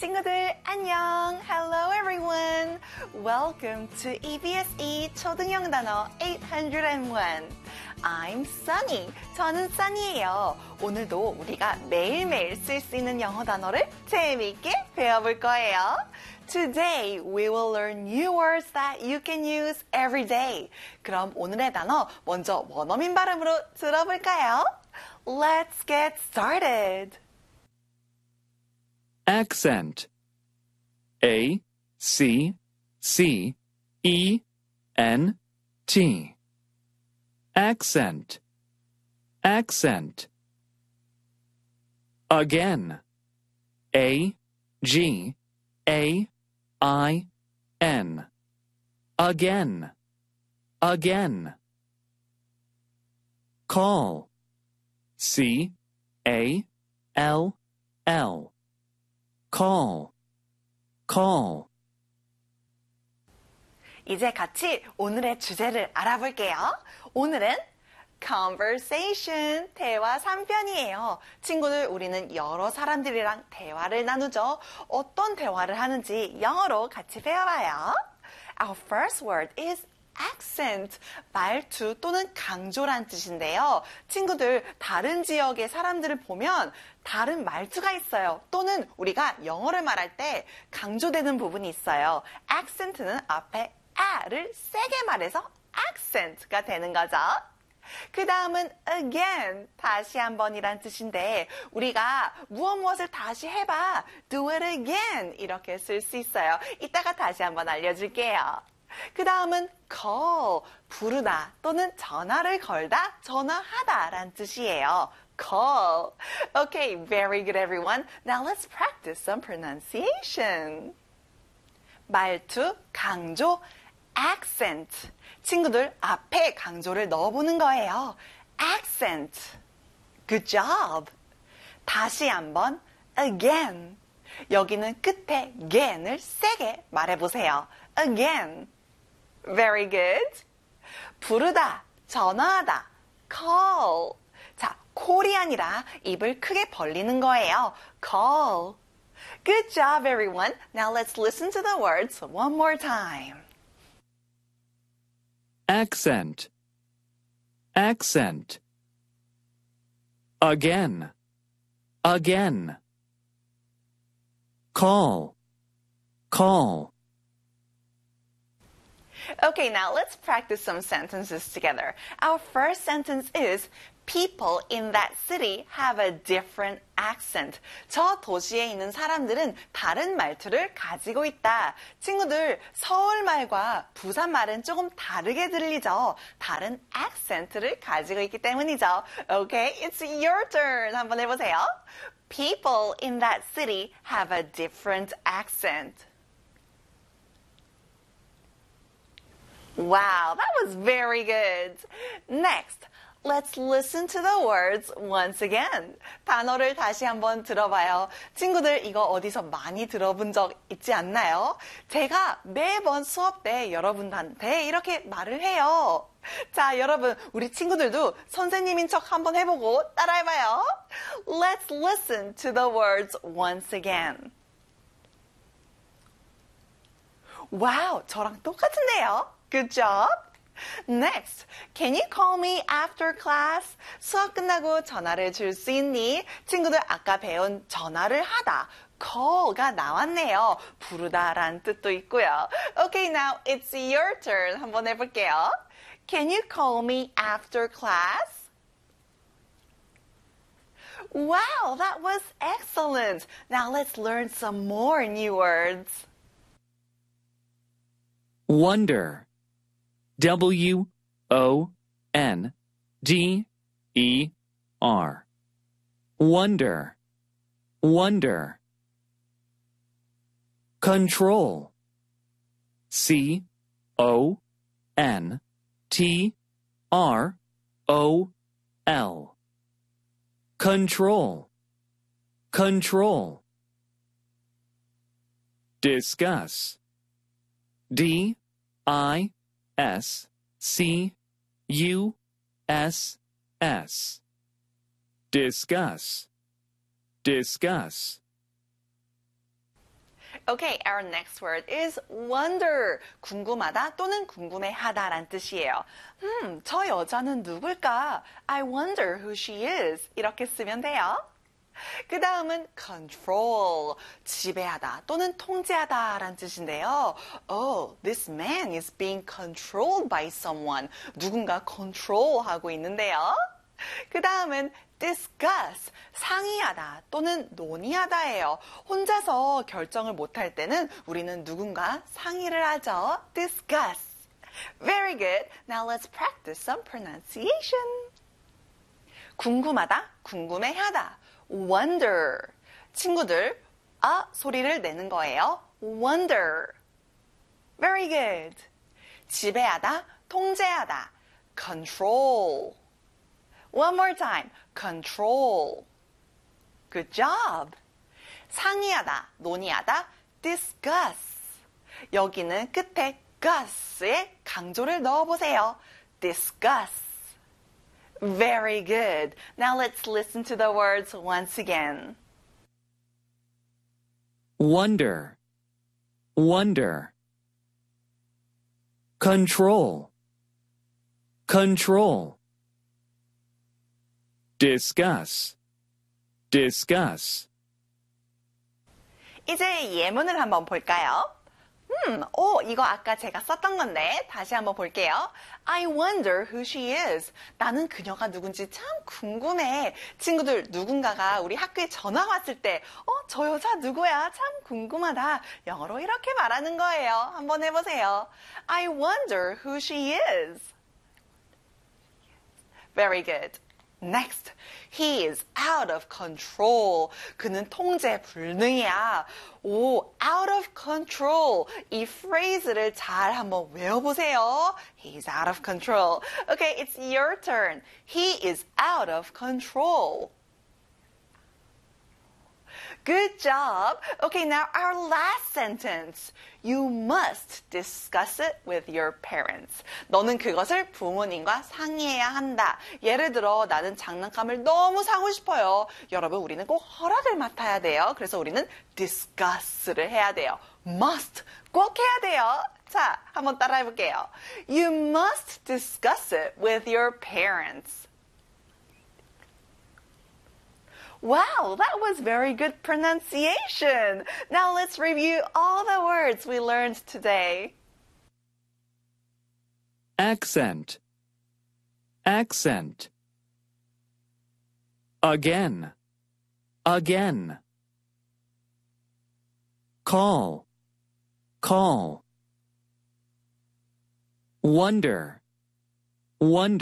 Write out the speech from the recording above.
친구들 안녕. Hello everyone. Welcome to EBSE 초등영 단어 801. I'm Sunny. 저는 Sunny예요. 오늘도 우리가 매일매일 쓸 수 있는 영어 단어를 재미있게 배워볼 거예요. Today we will learn new words that you can use every day. 그럼 오늘의 단어 먼저 원어민 발음으로 들어볼까요? Let's get started. Accent. A-C-C-E-N-T. Accent. Accent. Again. A-G-A-I-N. Again. Again. Call. C-A-L-L. Call. Call. 이제 같이 오늘의 주제를 알아볼게요. 오늘은 conversation, 대화 3편이에요. 친구들, 우리는 여러 사람들이랑 대화를 나누죠. 어떤 대화를 하는지 영어로 같이 배워봐요. Our first word is accent, 말투 또는 강조란 뜻인데요. 친구들, 다른 지역의 사람들을 보면 다른 말투가 있어요. 또는 우리가 영어를 말할 때 강조되는 부분이 있어요. accent는 앞에 아를 세게 말해서 accent가 되는 거죠. 그 다음은 again, 다시 한번이란 뜻인데 우리가 무엇을 다시 해봐, do it again 이렇게 쓸 수 있어요. 이따가 다시 한번 알려줄게요. 그 다음은 call, 부르다 또는 전화를 걸다, 전화하다 란 뜻이에요. call. Okay, very good everyone. Now let's practice some pronunciation. 말투, 강조, accent. 친구들, 앞에 강조를 넣어보는 거예요. accent. Good job. 다시 한번 again. 여기는 끝에 again을 세게 말해보세요. again. Very good. 부르다, 전화하다, call. 자, call이 아니라 입을 크게 벌리는 거예요. call. Good job, everyone. Now let's listen to the words one more time. Accent. Accent. Again. Again. Call. Call. Okay, now let's practice some sentences together. Our first sentence is people in that city have a different accent. 저 도시에 있는 사람들은 다른 말투를 가지고 있다. 친구들, 서울 말과 부산 말은 조금 다르게 들리죠. 다른 accent를 가지고 있기 때문이죠. Okay, it's your turn. 한번 해보세요. People in that city have a different accent. Wow, that was very good. Next, let's listen to the words once again. 단어를 다시 한번 들어봐요. 친구들, 이거 어디서 많이 들어본 적 있지 않나요? 제가 매번 수업 때 여러분한테 이렇게 말을 해요. 자, 여러분, 우리 친구들도 선생님인 척 한번 해보고 따라해봐요. Let's listen to the words once again. 와우, 저랑 똑같은데요? Good job. Next, can you call me after class? 수업 끝나고 전화를 줄 수 있니? 친구들, 아까 배운 전화를 하다, call가 나왔네요. 부르다라는 뜻도 있고요. Okay, now it's your turn. 한번 해볼게요. Can you call me after class? Wow, that was excellent. Now let's learn some more new words. Wonder. W-O-N-D-E-R. Wonder. Wonder. Control. C-O-N-T-R-O-L. Control. Control. Discuss. D-I-S-C-U-S-S. Discuss. Discuss. Okay, our next word is wonder. 궁금하다 또는 궁금해하다란 뜻이에요. 저 여자는 누굴까? I wonder who she is. 이렇게 쓰면 돼요. 그 다음은 control, 지배하다 또는 통제하다란 뜻인데요. Oh, this man is being controlled by someone. 누군가 control하고 있는데요. 그 다음은 discuss, 상의하다 또는 논의하다예요. 혼자서 결정을 못할 때는 우리는 누군가 상의를 하죠. discuss. Very good. Now let's practice some pronunciation. 궁금하다, 궁금해하다. wonder. 친구들, 소리를 내는 거예요. wonder. Very good. 지배하다, 통제하다. control. One more time. control. Good job. 상의하다, 논의하다. discuss. 여기는 끝에 gus에 강조를 넣어보세요. discuss. Very good. Now let's listen to the words once again. Wonder, wonder. Control, control. Discuss, discuss. 이제 예문을 한번 볼까요? 이거 아까 제가 썼던 건데 다시 한번 볼게요. I wonder who she is. 나는 그녀가 누군지 참 궁금해. 친구들 누군가가 우리 학교에 전화 왔을 때 저 여자 누구야? 참 궁금하다. 영어로 이렇게 말하는 거예요. 한번 해보세요. I wonder who she is. Very good. Next, he is out of control. 그는 통제 불능이야. out of control. 이 phrase를 잘 한번 외워보세요. He's out of control. Okay, it's your turn. He is out of control. Good job. Okay, now our last sentence. You must discuss it with your parents. 너는 그것을 부모님과 상의해야 한다. 예를 들어 나는 장난감을 너무 사고 싶어요. 여러분 우리는 꼭 허락을 맡아야 돼요. 그래서 우리는 discuss를 해야 돼요. must 꼭 해야 돼요. 자, 한번 따라해 볼게요. You must discuss it with your parents. Wow, that was very good pronunciation. Now let's review all the words we learned today. Accent, accent. Again, again. Call, call. Wonder, wonder.